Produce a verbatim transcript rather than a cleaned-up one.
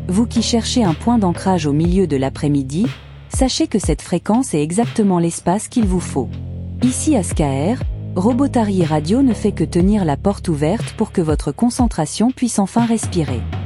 Vous qui cherchez un point d'ancrage au milieu de l'après-midi, sachez que cette fréquence est exactement l'espace qu'il vous faut. Ici à S K R, Robotary Radio ne fait que tenir la porte ouverte pour que votre concentration puisse enfin respirer.